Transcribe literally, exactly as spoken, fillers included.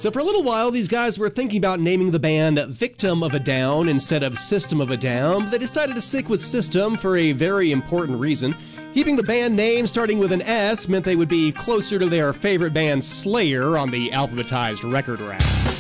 So for a little while, these guys were thinking about naming the band Victim of a Down instead of System of a Down, but they decided to stick with System for a very important reason. Keeping the band name starting with an S meant they would be closer to their favorite band Slayer on the alphabetized record racks.